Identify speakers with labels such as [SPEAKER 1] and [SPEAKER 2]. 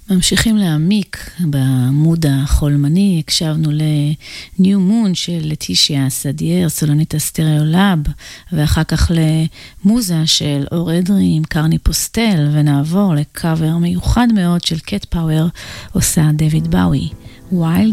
[SPEAKER 1] ממשיכים להעמיק בעמוד החולמני, הקשבנו ל-New Moon של לטישיה סדייר, סולנית הסטריאולאב, ואחר כך למוזה של אור אדרי עם קרני פוסטל, ונעבור לקאבר מיוחד מאוד של קט פאוור, עושה דויד באוי, Wild